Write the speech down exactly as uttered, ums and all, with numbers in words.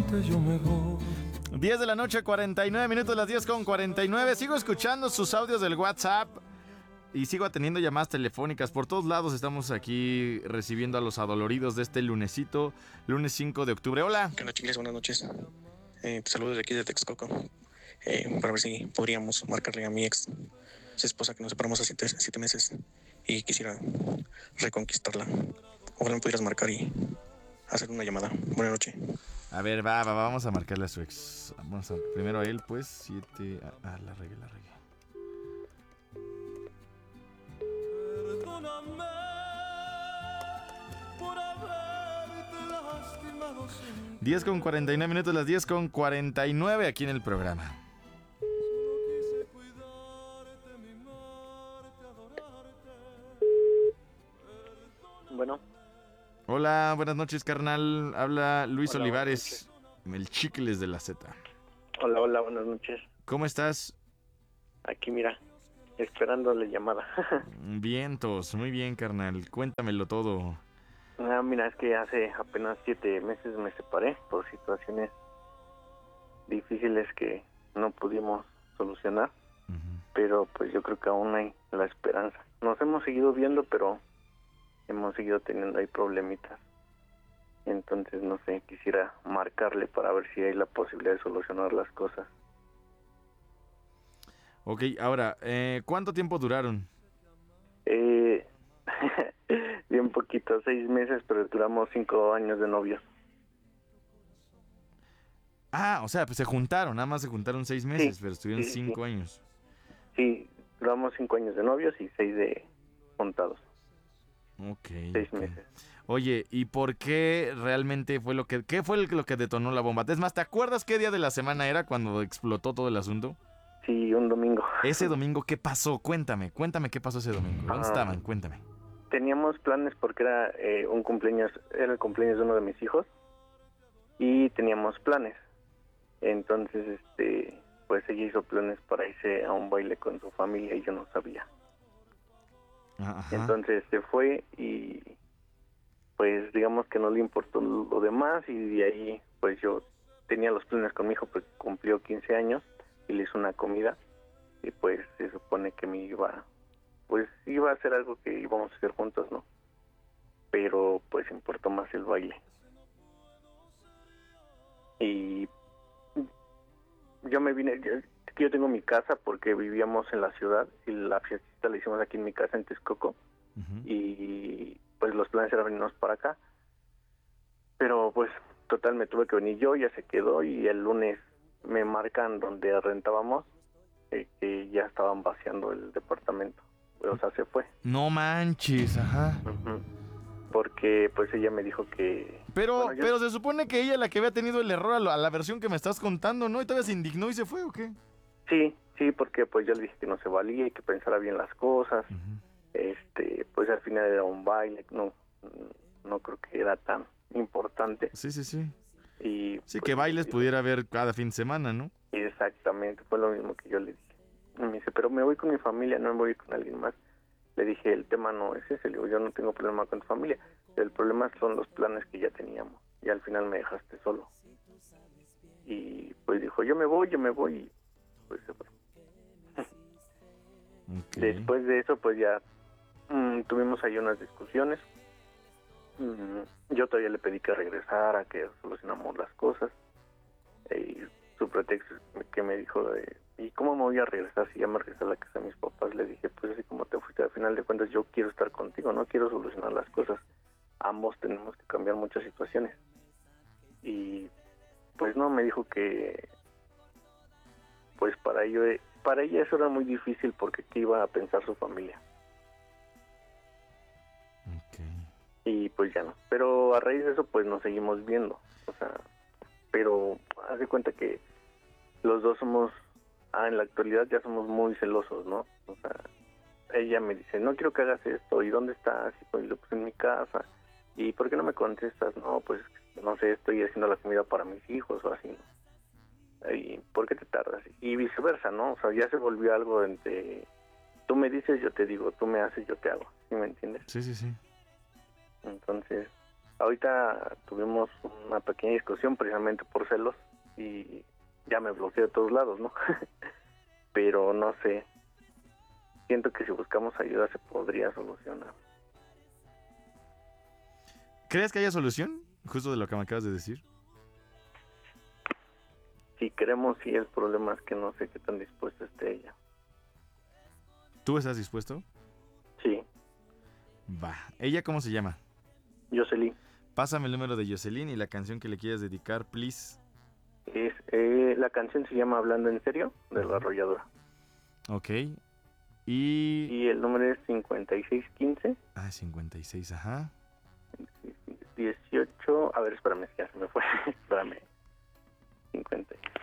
yo me voy. diez de la noche, cuarenta y nueve minutos, las diez con cuarenta y nueve. Sigo escuchando sus audios del WhatsApp y sigo atendiendo llamadas telefónicas. Por todos lados estamos aquí recibiendo a los adoloridos de este lunesito, lunes cinco de octubre. Hola. ¿Qué onda, chicles? Buenas noches. Eh, te saludo de aquí de Texcoco. Eh, para ver si podríamos marcarle a mi ex, su esposa, que nos separamos hace siete, siete meses y quisiera reconquistarla. Ojalá me pudieras marcar y hacer una llamada. Buenas noches. A ver, va, va, vamos a marcarle a su ex. Vamos a, primero a él, pues, siete... Ah, la regué, la regué. Perdóname por haberte lastimado sin diez con cuarenta y nueve minutos, las diez con cuarenta y nueve aquí en el programa. Solo quise cuidarte, mimarte, adorarte. Bueno, Hola, buenas noches, carnal. Habla Luis Hola, Olivares, el Chicles de la Z. hola, hola, buenas noches. ¿Cómo estás? Aquí mira, esperando la llamada. Vientos, muy bien, carnal. Cuéntamelo todo. Ah, mira, es que hace apenas siete meses me separé por situaciones difíciles que no pudimos solucionar, Uh-huh. pero pues yo creo que aún hay la esperanza. Nos hemos seguido viendo, pero hemos seguido teniendo ahí problemitas. Entonces, no sé, quisiera marcarle para ver si hay la posibilidad de solucionar las cosas. Ok, ahora, eh, ¿cuánto tiempo duraron? Eh, bien poquito, seis meses, pero duramos cinco años de novios. Ah, o sea, pues se juntaron, nada más se juntaron seis meses, Sí, pero estuvieron sí, cinco sí. años. Sí, duramos cinco años de novios y seis de juntados. Ok. Seis ok. meses. Oye, ¿y por qué realmente fue lo que... ¿Qué fue lo que detonó la bomba? Es más, ¿te acuerdas qué día de la semana era cuando explotó todo el asunto? Sí, un domingo. Ese domingo, ¿qué pasó? Cuéntame, cuéntame qué pasó ese domingo. ¿Dónde Ah. estaban? Cuéntame. Teníamos planes porque era eh, un cumpleaños, era el cumpleaños de uno de mis hijos y teníamos planes. Entonces, este, pues ella hizo planes para irse a un baile con su familia y yo no sabía. Ajá. Entonces se fue y pues digamos que no le importó lo demás y de ahí pues yo tenía los planes con mi hijo, pues cumplió quince años y le hizo una comida y pues se supone que me iba, pues iba a hacer algo que íbamos a hacer juntos, ¿no? Pero pues importó más el baile. Y yo me vine, yo, yo tengo mi casa porque vivíamos en la ciudad y la fiesta la hicimos aquí en mi casa en Texcoco. Uh-huh. Y pues los planes eran venirnos para acá, pero pues total me tuve que venir yo, ya se quedó y el lunes me marcan donde rentábamos eh, que ya estaban vaciando el departamento, o sea, se fue. No manches, ajá. Uh-huh. Porque pues ella me dijo que... Pero, bueno, yo- pero se supone que ella la que había tenido el error a, lo- a la versión que me estás contando, ¿no? Y todavía se indignó y se fue, ¿o qué? Sí, sí, porque pues yo le dije que no se valía y que pensara bien las cosas. Uh-huh. Este, pues al final era un baile, no, no creo que era tan importante. Sí, sí, sí. Y Sí, pues, que bailes pudiera haber cada fin de semana, ¿no? exactamente, fue lo mismo que yo le dije. Y me dice, pero me voy con mi familia, no me voy con alguien más. Le dije, el tema no es ese, le digo, yo no tengo problema con tu familia, el problema son los planes que ya teníamos, y al final me dejaste solo. Y pues dijo, yo me voy, yo me voy, y pues se fue. Okay. Después de eso, pues ya mmm, tuvimos ahí unas discusiones. Mm, yo todavía le pedí que regresara, que solucionamos las cosas. Y su pretexto que me dijo de, ¿y cómo me voy a regresar si ya me regresé a la casa de mis papás? Le dije, pues así como te fuiste, al final de cuentas yo quiero estar contigo, no quiero solucionar las cosas. Ambos tenemos que cambiar muchas situaciones. Y pues no, me dijo que pues para ello, para ella eso era muy difícil porque qué iba a pensar su familia. Okay. Y pues ya no. Pero a raíz de eso pues nos seguimos viendo. O sea, pero haz de cuenta que los dos somos, ah, en la actualidad ya somos muy celosos, ¿no? O sea, ella me dice, no quiero que hagas esto, ¿y dónde estás? Y pues lo puse en mi casa, ¿y por qué no me contestas? No, pues, no sé, estoy haciendo la comida para mis hijos o así, ¿no? ¿Y por qué te tardas? Y viceversa, ¿no? O sea, ya se volvió algo entre, tú me dices, yo te digo, tú me haces, yo te hago, ¿sí me entiendes? Sí, sí, sí. Entonces, Ahorita tuvimos una pequeña discusión precisamente por celos y ya me bloqueé de todos lados, ¿no? Pero no sé, siento que si buscamos ayuda se podría solucionar. ¿Crees que haya solución? Justo de lo que me acabas de decir. Si queremos, sí, el problema es que no sé qué tan dispuesta esté ella. ¿Tú estás dispuesto? Sí, Va. ¿Ella cómo se llama? Jocelyn. Pásame el número de Jocelyn y la canción que le quieras dedicar, please. Es, eh, la canción se llama Hablando en Serio, de La Arrolladora. Ok. Y... Y el número es cincuenta y seis quince. Ah, cincuenta y seis, ajá. dieciocho, a ver, espérame, ya se me fue. Espérame. cincuenta y seis.